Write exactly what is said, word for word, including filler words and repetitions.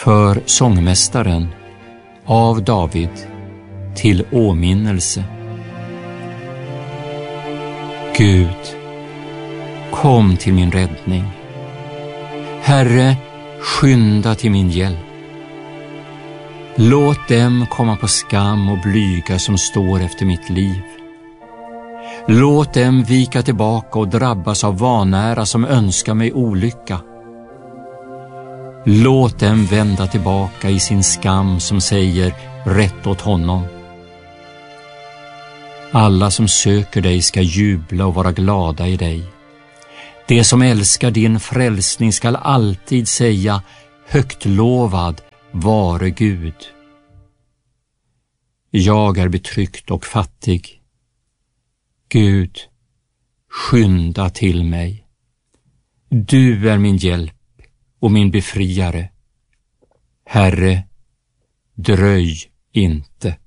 För sångmästaren av David till åminnelse. Gud, kom till min räddning. Herre, skynda till min hjälp. Låt dem komma på skam och blyga som står efter mitt liv. Låt dem vika tillbaka och drabbas av vanära som önskar mig olycka. Låt dem vända tillbaka i sin skam som säger rätt åt honom. Alla som söker dig ska jubla och vara glada i dig. De som älskar din frälsning skall alltid säga högt lovad vare Gud. Jag är betryckt och fattig. Gud, skynda till mig. Du är min hjälp och min befriare. Herre, dröj inte.